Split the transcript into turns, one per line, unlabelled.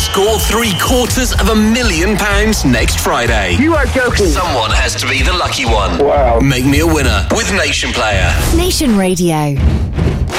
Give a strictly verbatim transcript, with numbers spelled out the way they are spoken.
score three quarters of a million pounds next Friday.
You are joking.
Someone has to be the lucky one.
Wow.
Make me a winner with Nation Player.
Nation Radio.